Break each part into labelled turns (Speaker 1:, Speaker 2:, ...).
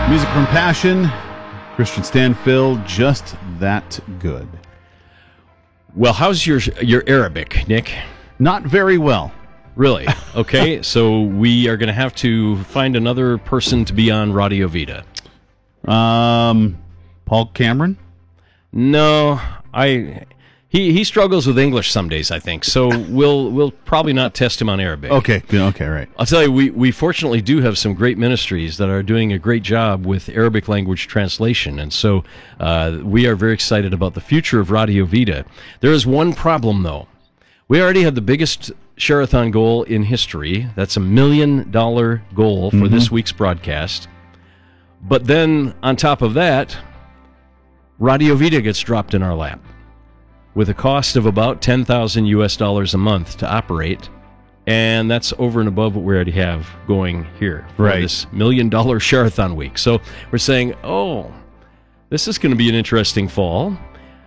Speaker 1: Music from Passion, Christian Stanfill, just that good.
Speaker 2: Well, how's your Arabic, Nick?
Speaker 1: Not very well.
Speaker 2: Really? Okay, so we are going to have to find another person to be on Radio Vita.
Speaker 1: Paul Cameron?
Speaker 2: No, he struggles with English some days, I think. So we'll probably not test him on Arabic.
Speaker 1: Okay, right.
Speaker 2: I'll tell you, we fortunately do have some great ministries that are doing a great job with Arabic language translation, and so we are very excited about the future of Radio Vita. There is one problem, though. We already had the biggest Share-a-thon goal in history. That's $1 million goal for this week's broadcast. But then, on top of that, Radio Vita gets dropped in our lap with a cost of about $10,000 a month to operate, and that's over and above what we already have going here for this $1 million Share-a-thon week. So we're saying, this is going to be an interesting fall.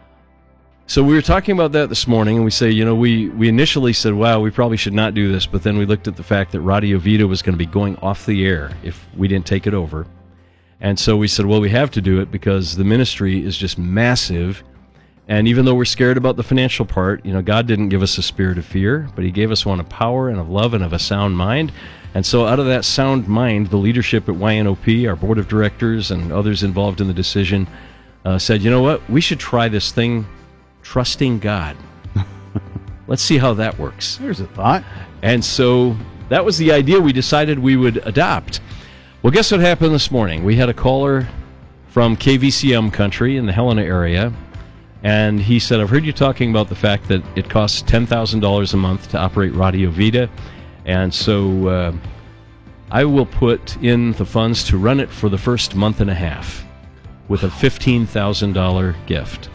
Speaker 2: So we were talking about that this morning, and we say, we initially said, wow, we probably should not do this, but then we looked at the fact that Radio Vita was going to be going off the air if we didn't take it over. And so we said, well, we have to do it because the ministry is just massive. And even though we're scared about the financial part, God didn't give us a spirit of fear, but he gave us one of power and of love and of a sound mind. And so out of that sound mind, the leadership at YNOP, our board of directors and others involved in the decision, said, you know what, we should try this thing, trusting God. Let's see how that works.
Speaker 1: There's a thought.
Speaker 2: And so that was the idea we decided we would adopt. Well, guess what happened this morning? We had a caller from KVCM country in the Helena area, and he said, I've heard you talking about the fact that it costs $10,000 a month to operate Radio Vita, and so I will put in the funds to run it for the first month and a half with a $15,000 gift.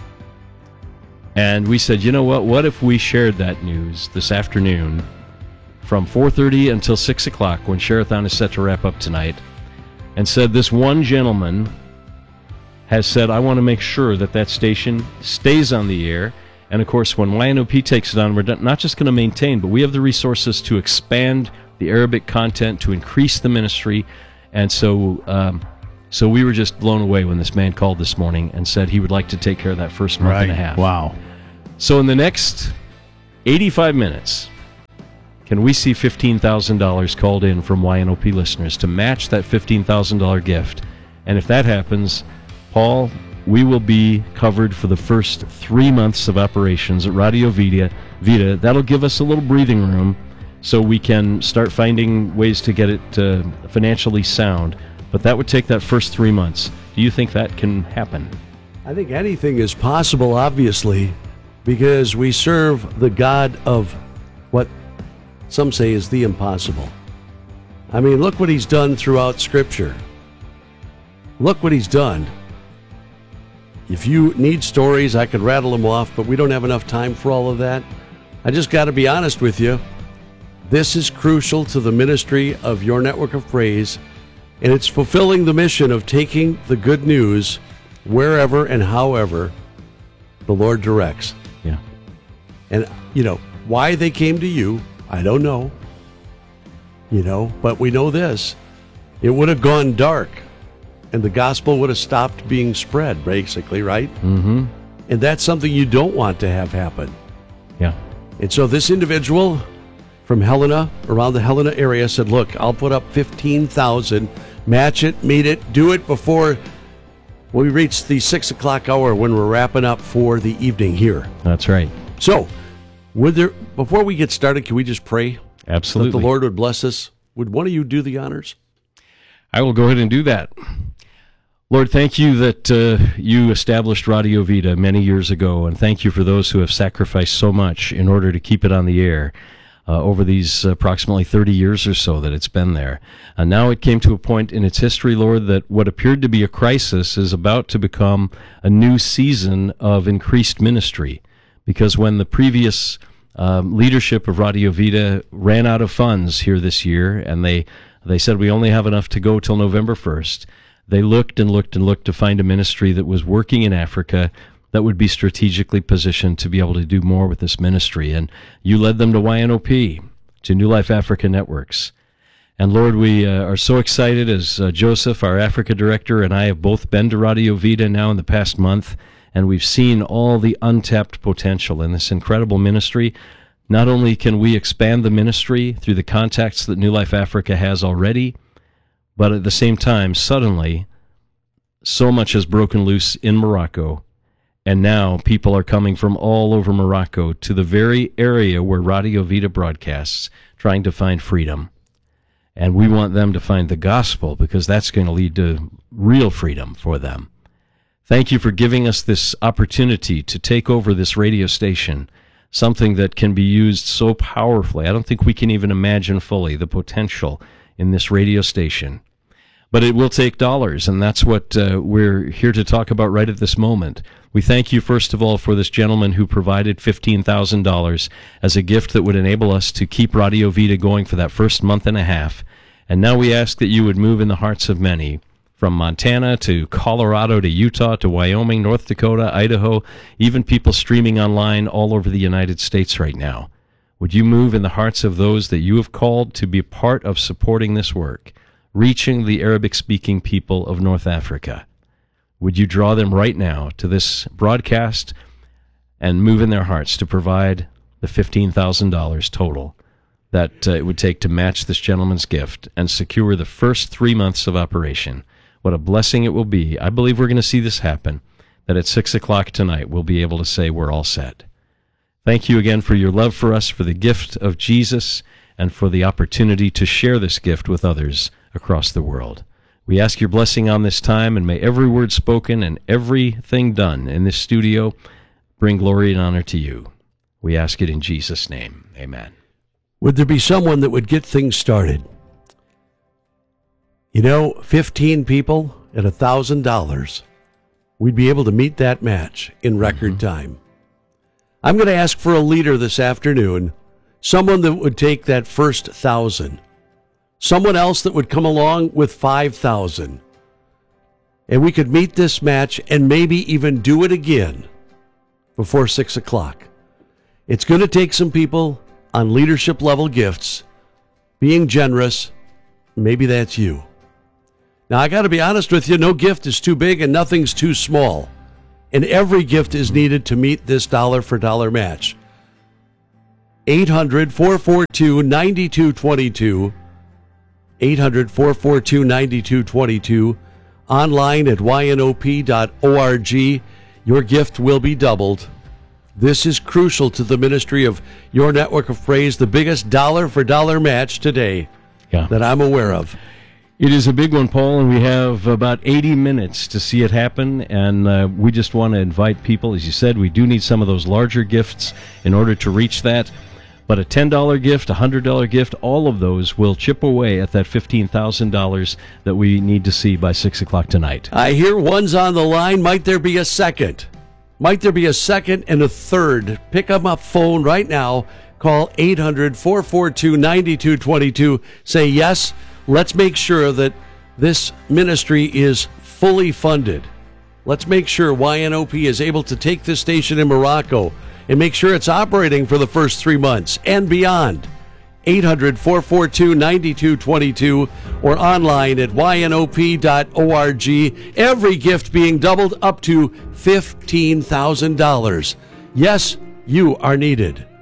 Speaker 2: And we said, you know what if we shared that news this afternoon from 4:30 until 6 o'clock when Share-a-thon is set to wrap up tonight, and said this one gentleman has said, I want to make sure that station stays on the air. And of course, when YNOP takes it on, we're not just going to maintain, but we have the resources to expand the Arabic content, to increase the ministry. And so we were just blown away when this man called this morning and said he would like to take care of that first month and a half.
Speaker 1: Wow.
Speaker 2: So in the next 85 minutes, can we see $15,000 called in from YNOP listeners to match that $15,000 gift? And if that happens, Paul, we will be covered for the first 3 months of operations at Radio Vita. That'll give us a little breathing room so we can start finding ways to get it financially sound. But that would take that first 3 months. Do you think that can happen?
Speaker 3: I think anything is possible, obviously, because we serve the God of what some say is the impossible. I mean, look what he's done throughout Scripture. Look what he's done. If you need stories, I could rattle them off, but we don't have enough time for all of that. I just got to be honest with you. This is crucial to the ministry of Your Network of Praise, and it's fulfilling the mission of taking the good news wherever and however the Lord directs.
Speaker 2: Yeah.
Speaker 3: And, why they came to you, I don't know. But we know this. It would have gone dark, and the gospel would have stopped being spread, basically, right?
Speaker 2: Mm-hmm.
Speaker 3: And that's something you don't want to have happen.
Speaker 2: Yeah.
Speaker 3: And so this individual from Helena, around the Helena area, said, look, I'll put up $15,000, match it, meet it, do it before we reach the 6 o'clock hour when we're wrapping up for the evening here.
Speaker 2: That's right.
Speaker 3: So, before we get started, can we just pray?
Speaker 2: Absolutely.
Speaker 3: That the Lord would bless us. Would one of you do the honors?
Speaker 2: I will go ahead and do that. Lord, thank you that you established Radio Vita many years ago, and thank you for those who have sacrificed so much in order to keep it on the air over these approximately 30 years or so that it's been there. And now it came to a point in its history, Lord, that what appeared to be a crisis is about to become a new season of increased ministry. Because when the previous leadership of Radio Vita ran out of funds here this year, and they said we only have enough to go till November 1st, they looked and looked and looked to find a ministry that was working in Africa that would be strategically positioned to be able to do more with this ministry. And you led them to YNOP, to New Life Africa Networks. And Lord, we are so excited as Joseph, our Africa director, and I have both been to Radio Vida now in the past month, and we've seen all the untapped potential in this incredible ministry. Not only can we expand the ministry through the contacts that New Life Africa has already, but at the same time, suddenly, so much has broken loose in Morocco, and now people are coming from all over Morocco to the very area where Radio Vida broadcasts, trying to find freedom. And we want them to find the gospel, because that's going to lead to real freedom for them. Thank you for giving us this opportunity to take over this radio station, something that can be used so powerfully. I don't think we can even imagine fully the potential in this radio station. But it will take dollars, and that's what we're here to talk about right at this moment. We thank you, first of all, for this gentleman who provided $15,000 as a gift that would enable us to keep Radio Vida going for that first month and a half. And now we ask that you would move in the hearts of many, from Montana to Colorado to Utah to Wyoming, North Dakota, Idaho, even people streaming online all over the United States right now. Would you move in the hearts of those that you have called to be part of supporting this work, reaching the Arabic-speaking people of North Africa? Would you draw them right now to this broadcast and move in their hearts to provide the $15,000 total that it would take to match this gentleman's gift and secure the first 3 months of operation? What a blessing it will be. I believe we're going to see this happen, that at 6 o'clock tonight we'll be able to say we're all set. Thank you again for your love for us, for the gift of Jesus, and for the opportunity to share this gift with others across the world. We ask your blessing on this time, and may every word spoken and everything done in this studio bring glory and honor to you. We ask it in Jesus' name. Amen.
Speaker 3: Would there be someone that would get things started? 15 people at $1,000, we'd be able to meet that match in record time. I'm going to ask for a leader this afternoon, someone that would take that first 1,000. Someone else that would come along with 5,000. And we could meet this match and maybe even do it again before 6 o'clock. It's going to take some people on leadership level gifts, being generous. Maybe that's you. Now, I got to be honest with you, no gift is too big and nothing's too small. And every gift is needed to meet this dollar-for-dollar match. 800-442-9222. 800-442-9222. Online at ynop.org. Your gift will be doubled. This is crucial to the ministry of Your Network of Praise, the biggest dollar-for-dollar match today that I'm aware of.
Speaker 2: It is a big one, Paul, and we have about 80 minutes to see it happen, and we just want to invite people. As you said, we do need some of those larger gifts in order to reach that, but a $10 gift, a $100 gift, all of those will chip away at that $15,000 that we need to see by 6 o'clock tonight.
Speaker 3: I hear one's on the line. Might there be a second? Might there be a second and a third? Pick up my phone right now. Call 800-442-9222. Say yes. Let's make sure that this ministry is fully funded. Let's make sure YNOP is able to take this station in Morocco and make sure it's operating for the first 3 months and beyond. 800-442-9222 or online at ynop.org. Every gift being doubled up to $15,000. Yes, you are needed.